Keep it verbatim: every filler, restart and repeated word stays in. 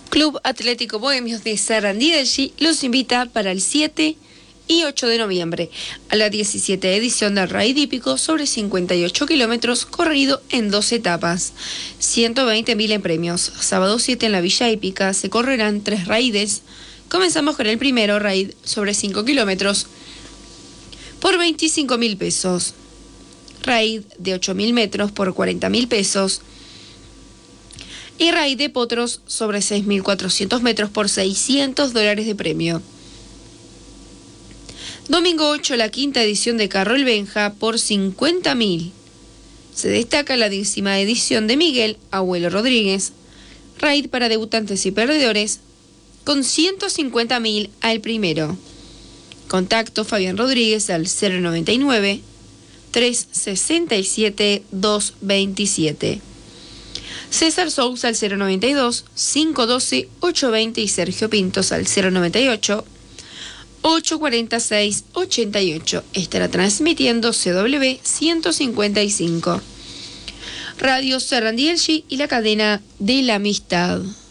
Club Atlético Bohemios de Sarandí de G los invita para el siete y ocho de noviembre a la diecisiete edición del Raid Hípico sobre cincuenta y ocho kilómetros, corrido en dos etapas, ciento veinte mil en premios. Sábado siete en la Villa Hípica se correrán tres raides. Comenzamos con el primero, raid sobre cinco kilómetros por veinticinco mil pesos. Raid de ocho mil metros por cuarenta mil pesos. Y raid de potros sobre seis mil cuatrocientos metros por seiscientos dólares de premio. Domingo ocho, la quinta edición de Carro el Benja por cincuenta mil. Se destaca la décima edición de Miguel Abuelo Rodríguez. Raid para debutantes y perdedores con ciento cincuenta mil al primero. Contacto Fabián Rodríguez al cero noventa y nueve, trescientos sesenta y siete, doscientos veintisiete. César Sousa al cero noventa y dos, quinientos doce, ochocientos veinte y Sergio Pintos al cero noventa y ocho, ochocientos cuarenta y seis, ochenta y ocho. Estará transmitiendo C W ciento cincuenta y cinco. Radio Sarandí y la cadena de la amistad.